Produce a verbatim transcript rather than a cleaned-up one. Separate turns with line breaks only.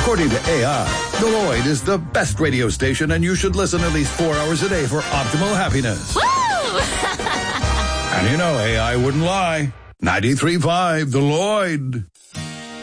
According to A I, the Lloyd is the best radio station, and you should listen at least four hours a day for optimal happiness.
Woo!
And you know A I wouldn't lie. ninety-three point five, The Lloyd.